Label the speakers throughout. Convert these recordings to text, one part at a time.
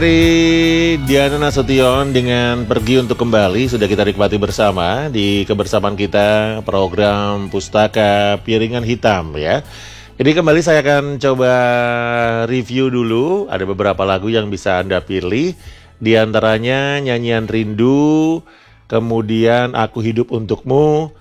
Speaker 1: Diana Nasution dengan Pergi Untuk Kembali sudah kita nikmati bersama di kebersamaan kita program Pustaka Piringan Hitam ya. Jadi kembali saya akan coba review dulu, ada beberapa lagu yang bisa Anda pilih. Di antaranya Nyanyian Rindu, kemudian Aku Hidup Untukmu,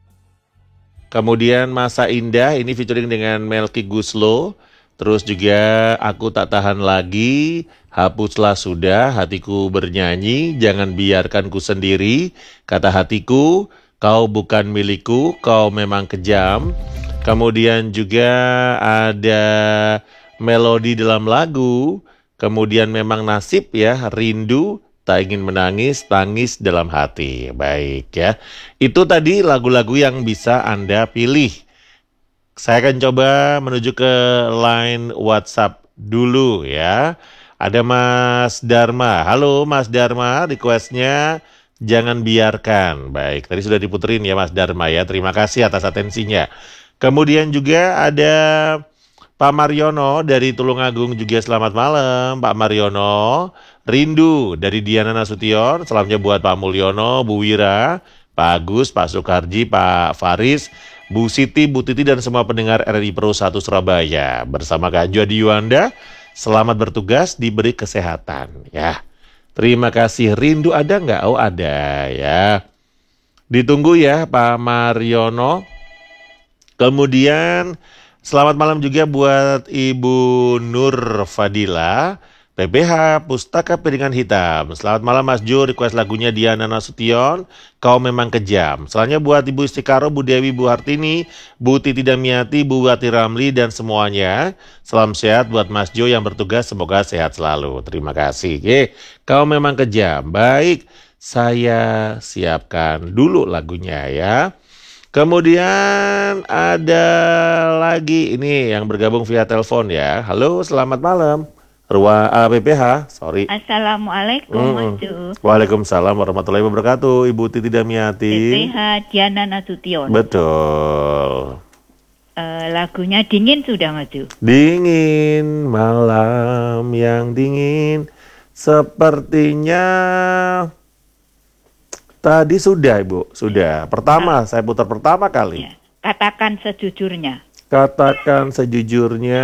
Speaker 1: kemudian Masa Indah, ini featuring dengan Melky Guslo. Terus juga Aku Tak Tahan Lagi, Hapuslah Sudah, Hatiku Bernyanyi, Jangan Biarkan Ku Sendiri, Kata Hatiku, Kau Bukan Milikku, Kau Memang Kejam. Kemudian juga ada melodi dalam lagu, kemudian Memang Nasib ya, Rindu, Tak Ingin Menangis, Tangis Dalam Hati. Baik ya, itu tadi lagu-lagu yang bisa Anda pilih. Saya akan coba menuju ke line WhatsApp dulu ya. Ada Mas Dharma. Halo Mas Dharma, requestnya Jangan Biarkan. Baik, tadi sudah diputerin ya Mas Dharma ya. Terima kasih atas atensinya. Kemudian juga ada Pak Mariono dari Tulungagung juga selamat malam Pak Mariono. Rindu dari Diana Nasution. Salamnya buat Pak Mulyono, Bu Wira, Pak Agus, Pak Soekarji, Pak Faris, Bu Siti, Bu Titi, dan semua pendengar RRI Pro 1 Surabaya. Bersama Kak Jody Yuanda, selamat bertugas, diberi kesehatan ya. Terima kasih. Rindu ada nggak? Oh ada ya. Ditunggu ya Pak Mariono. Kemudian selamat malam juga buat Ibu Nur Fadila, PPH Pustaka Piringan Hitam. Selamat malam Mas Jo, request lagunya Diana Nasution, Kau Memang Kejam. Selanjutnya buat Ibu Istikaro, Bu Dewi, Bu Hartini, Bu Titi Damiati, Bu Wati Ramli, dan semuanya. Salam sehat buat Mas Jo yang bertugas, semoga sehat selalu. Terima kasih. Kau Memang Kejam. Baik, saya siapkan dulu lagunya ya. Kemudian ada lagi ini yang bergabung via telepon ya. Halo, selamat malam. PPH, sorry.
Speaker 2: Assalamualaikum Mas Jo.
Speaker 1: Waalaikumsalam warahmatullahi wabarakatuh. Ibu Titi Damiati.
Speaker 2: PPH Diana Nasution.
Speaker 1: Betul.
Speaker 2: Lagunya Dingin sudah Mas Jo.
Speaker 1: Dingin, malam yang dingin, sepertinya tadi sudah Ibu, sudah. Pertama, saya putar pertama kali.
Speaker 2: Ya. Katakan sejujurnya.
Speaker 1: Katakan sejujurnya.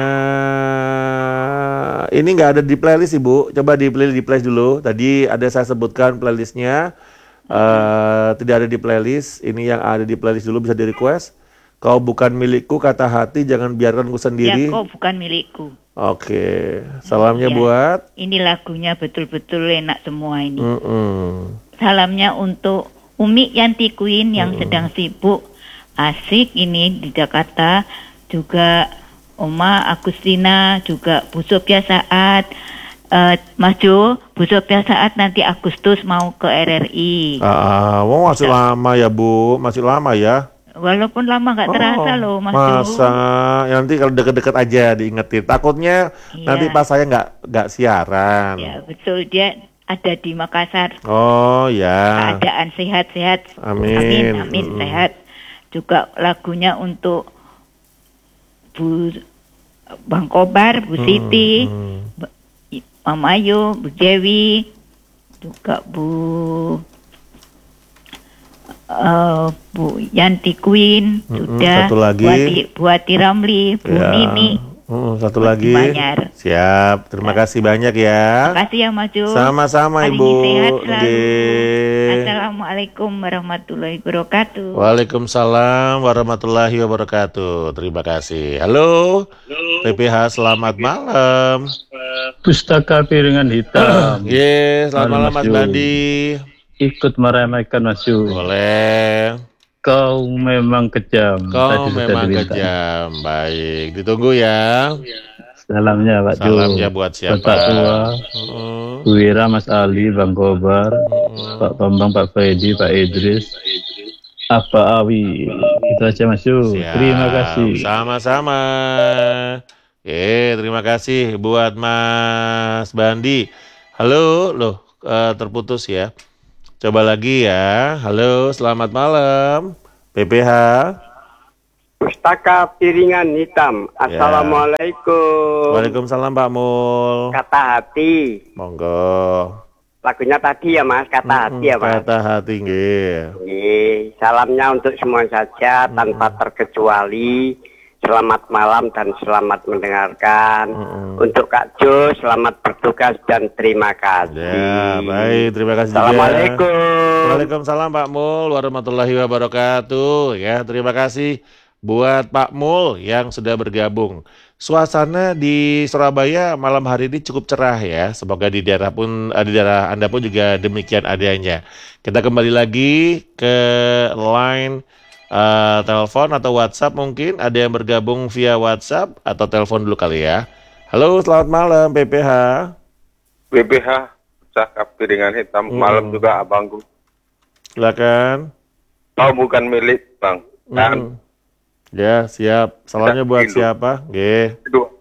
Speaker 1: Ini nggak ada di playlist Ibu. Coba di playlist dulu. Tadi ada saya sebutkan playlistnya. Tidak ada di playlist. Ini yang ada di playlist dulu bisa di request. Kau Bukan Milikku, Kata Hati, Jangan Biarkan Ku Sendiri.
Speaker 2: Ya, Kau Bukan Milikku.
Speaker 1: Oke. Salamnya
Speaker 2: ya.
Speaker 1: Buat.
Speaker 2: Ini lagunya betul-betul enak semua ini. Salamnya untuk Umi Yanti Queen yang sedang sibuk asik ini di Jakarta. Juga Oma Agustina, juga Bu Sophia Saat, Mas Jo, Bu Sophia Saat nanti Agustus mau ke RRI.
Speaker 1: Masih lama ya Bu, masih lama ya.
Speaker 2: Walaupun lama nggak terasa loh Mas Jo.
Speaker 1: Masa, ya, nanti kalau deket-deket aja diingetin. Takutnya nanti pas saya nggak siaran.
Speaker 2: Ya betul, dia ada di Makassar.
Speaker 1: Oh ya.
Speaker 2: Keadaan sehat-sehat.
Speaker 1: Amin.
Speaker 2: Amin sehat. Juga lagunya untuk Bu Bang Kobar, Bu Siti, Mama Ayu, Bu Dewi, juga Bu Yanti Queen, sudah.
Speaker 1: Satu lagi.
Speaker 2: Bu Wati Ramli, Bu Nini.
Speaker 1: Satu lagi.
Speaker 2: Manyar.
Speaker 1: Siap. Terima kasih banyak ya.
Speaker 2: Terima kasih ya Mas Jo.
Speaker 1: Sama-sama
Speaker 2: Hari
Speaker 1: Ibu.
Speaker 2: ini sehat selalu. Assalamualaikum warahmatullahi wabarakatuh.
Speaker 1: Waalaikumsalam warahmatullahi wabarakatuh. Terima kasih. Halo. PPH selamat malam.
Speaker 3: Pustaka Piringan Hitam.
Speaker 1: Selamat malam Mas Bandi.
Speaker 3: Ikut meremehkan Mas Jo.
Speaker 1: Boleh.
Speaker 3: Kau memang kejam.
Speaker 1: Kau memang kejam. Baik, ditunggu ya.
Speaker 3: Salamnya Pak Jo.
Speaker 1: Salamnya buat siapa?
Speaker 3: Pak Tua, Bu Wira, Mas Ali, Bang Kobar, Pak Bambang, Pak Freddy, Pak Idris, Apa Awi. Itu aja Mas Jo. Terima kasih.
Speaker 1: Sama-sama. Terima kasih buat Mas Bandi. Halo, loh terputus ya. Coba lagi ya. Halo, selamat malam. PPH.
Speaker 4: Pustaka Piringan Hitam. Assalamualaikum.
Speaker 1: Waalaikumsalam Pak Mul.
Speaker 4: Kata hati.
Speaker 1: Monggo.
Speaker 4: Lagunya tadi ya Mas, kata hati ya Mas.
Speaker 1: Kata hati nggih.
Speaker 4: Nggih, salamnya untuk semua saja tanpa terkecuali. Selamat malam dan selamat mendengarkan. Untuk Kak Jo, selamat bertugas dan terima kasih.
Speaker 1: Ya, baik, terima kasih juga.
Speaker 4: Assalamualaikum.
Speaker 1: Waalaikumsalam Pak Mul warahmatullahi wabarakatuh. Ya, terima kasih buat Pak Mul yang sudah bergabung. Suasana di Surabaya malam hari ini cukup cerah ya. Semoga di daerah Anda pun juga demikian adanya. Kita kembali lagi ke line telepon atau WhatsApp mungkin. Ada yang bergabung via WhatsApp atau telepon dulu kali ya. Halo, selamat malam PPH.
Speaker 5: PPH, cakap piringan hitam. Malam juga abangku.
Speaker 1: Silakan.
Speaker 5: Kau bukan milik bang. Kan?
Speaker 1: Ya, siap. Salamnya buat siapa? Nggih.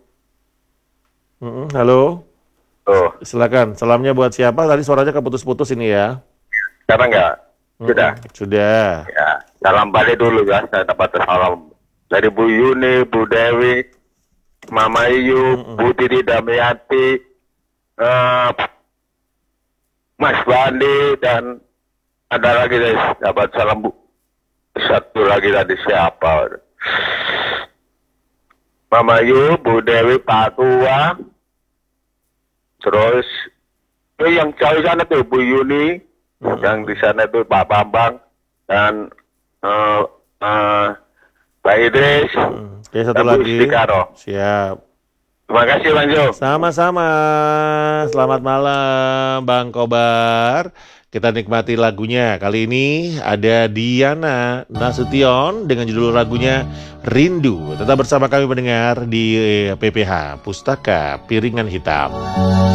Speaker 1: Halo.
Speaker 5: Oh,
Speaker 1: Silakan. Salamnya buat siapa? Tadi suaranya keputus-putus ini ya.
Speaker 5: sekarang enggak? Sudah.
Speaker 1: Sudah.
Speaker 5: Ya, salam balik dulu ya. Saya dapat salam dari Bu Yuni, Bu Dewi, Mama Iyu, Bu Titi Damiati, Mas Bandi, dan ada lagi dapat salam Bu. Satu lagi tadi siapa? Mama Iyu, Bu Dewi, Pak Tua, terus yang cewek sana tuh Bu Yuni. Yang di sana itu Pak Bambang dan Pak Idris.
Speaker 1: Oke, satu
Speaker 5: dan Bu
Speaker 1: lagi.
Speaker 5: Istikaro.
Speaker 1: Siap.
Speaker 5: Terima kasih Bang Jo.
Speaker 1: Sama-sama. Selamat malam Bang Kobar. Kita nikmati lagunya. Kali ini ada Diana Nasution dengan judul lagunya Rindu. Tetap bersama kami mendengar di PPH Pustaka Piringan Hitam.